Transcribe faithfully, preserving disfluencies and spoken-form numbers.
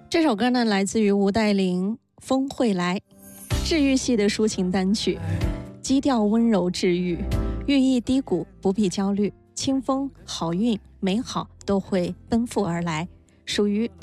这首歌呢，来自于吴岱凌《风会来》，治愈系的抒情单曲，基调温柔治愈，寓意低谷不必焦虑，清风好运美好都会奔赴而来，属于